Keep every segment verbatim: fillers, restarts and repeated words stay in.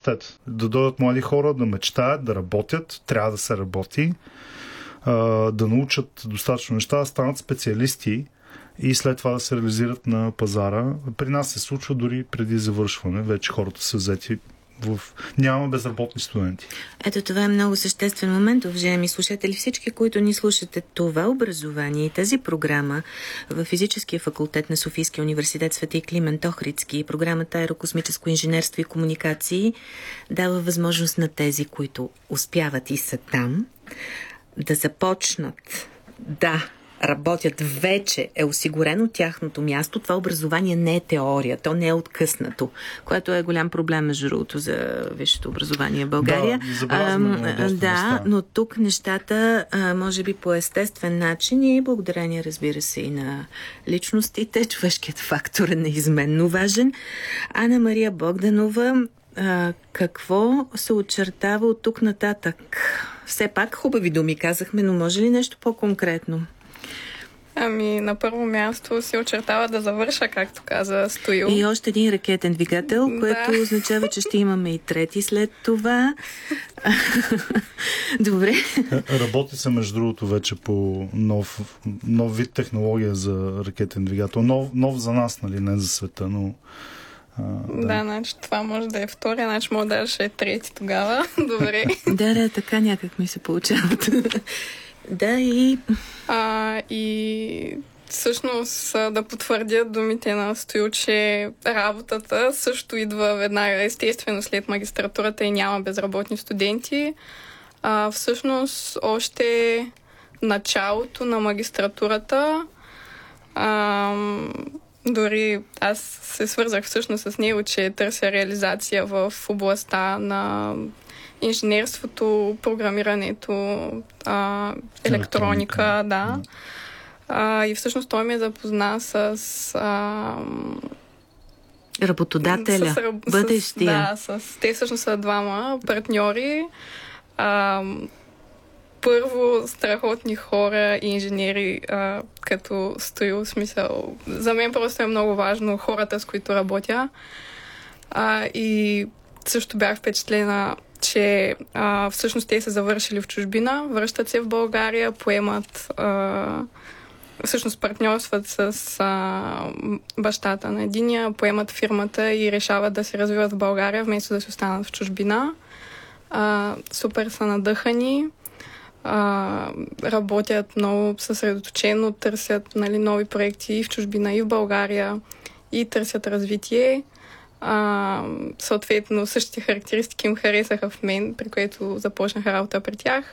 университет. Да дойдат млади хора, да мечтаят, да работят, трябва да се работи, да научат достатъчно неща, да станат специалисти и след това да се реализират на пазара. При нас се случва дори преди завършване. Вече хората са взети в... Няма безработни студенти. Ето това е много съществен момент, уважаеми слушатели. Всички, които ни слушате, това образование и тази програма в Физическия факултет на Софийския университет Свети Климент Охридски, програмата Аерокосмическо инженерство и комуникации, дава възможност на тези, които успяват и са там, да започнат да работят, вече е осигурено тяхното място. Това образование не е теория, то не е откъснато, което е голям проблем, между другото, за висшето образование в България. Да, а, да, но тук нещата, а, може би по естествен начин и благодарение, разбира се, и на личностите, човешкият фактор е неизменно важен. Ана Мария Богданова, а, какво се очертава от тук нататък? Все пак хубави думи казахме, но може ли нещо по-конкретно? Ами, на първо място се очертава да завърша, както каза Стоил. И още един ракетен двигател, да, което означава, че ще имаме и трети след това. Добре. Работи се, между другото, вече по нов, нов вид технология за ракетен двигател. Нов, нов за нас, нали, не за света, но... А, да, да, значи това може да е втория, значи може да е трети тогава. Добре. Да, да, така някак ми се получават. Да, и... А, и всъщност да потвърдя думите на Стоил, че работата също идва веднага, естествено, след магистратурата и няма безработни студенти. А, всъщност, още началото на магистратурата, а, дори аз се свързах всъщност с него, че търся реализация в областта на инженерството, програмирането, а, електроника, електроника, да. А, и всъщност той ме запозна с... А, работодателя, с, бъдещия. С, да, с, те всъщност са двама партньори. А, първо, страхотни хора и инженери, а, като Стоил, смисъл. За мен просто е много важно хората, с които работя. А, и също бях впечатлена, че а, всъщност те са завършили в чужбина, връщат се в България, поемат, а, всъщност партньорстват с а, бащата на единия, поемат фирмата и решават да се развиват в България, вместо да се останат в чужбина. А, супер са надъхани, а, работят много съсредоточено, търсят, нали, нови проекти и в чужбина, и в България, и търсят развитие. А, съответно, същите характеристики им харесаха в мен, при което започнах работа при тях.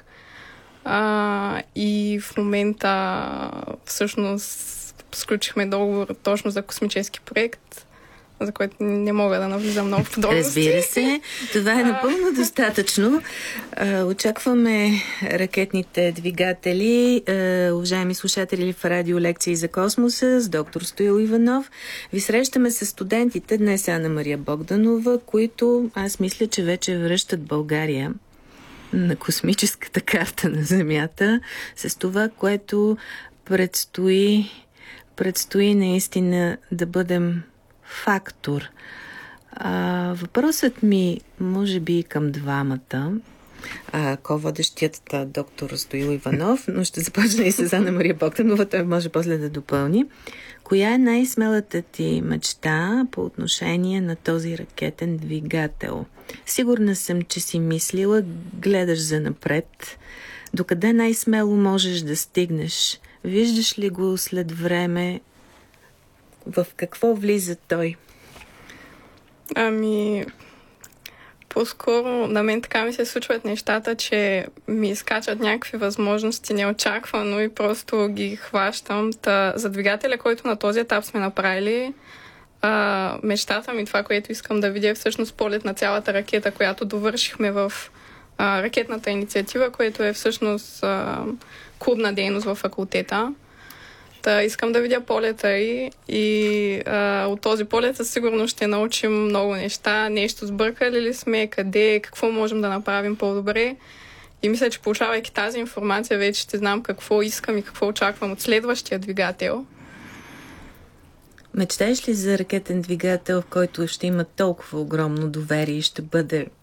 А, и в момента всъщност сключихме договор точно за космически проект, за който не мога да навлизам много в подробности. Разбира се, това е напълно достатъчно. Очакваме ракетните двигатели. Уважаеми слушатели в радиолекции за космоса с доктор Стоил Иванов. Ви срещаме с студентите, днес Ана Мария Богданова, които аз мисля, че вече връщат България на космическата карта на Земята с това, което предстои, предстои наистина да бъдем фактор. А, въпросът ми, може би към двамата, а, ко-водещият доктор Стоил Иванов, но ще започна и с Ана Мария Богданова, той може после да допълни. Коя е най-смелата ти мечта по отношение на този ракетен двигател? Сигурна съм, че си мислила, гледаш за напред. Докъде най-смело можеш да стигнеш? Виждаш ли го след време? В какво влиза той? Ами, по-скоро на мен така ми се случват нещата, че ми изкачат някакви възможности неочаквано и просто ги хващам. Та, за двигателя, който на този етап сме направили, а, мечтата ми, това, което искам да видя, е всъщност полет на цялата ракета, която довършихме в а, ракетната инициатива, което е всъщност а, клубна дейност в факултета. Та, искам да видя полета и, и а, от този полет със сигурност ще научим много неща. Нещо сбъркали ли сме, къде, какво можем да направим по-добре. И мисля, че получавайки тази информация, вече ще знам какво искам и какво очаквам от следващия двигател. Мечтаеш ли за ракетен двигател, в който ще има толкова огромно доверие и ще бъде